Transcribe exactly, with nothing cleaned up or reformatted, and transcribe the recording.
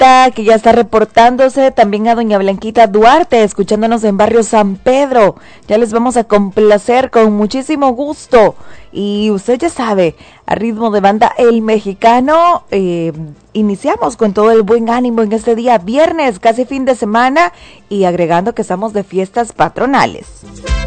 Margarita, que ya está reportándose, también a doña Blanquita Duarte, escuchándonos en Barrio San Pedro. Ya les vamos a complacer con muchísimo gusto. Y usted ya sabe, a ritmo de banda El Mexicano, eh, iniciamos con todo el buen ánimo en este día viernes, casi fin de semana, y agregando que estamos de fiestas patronales.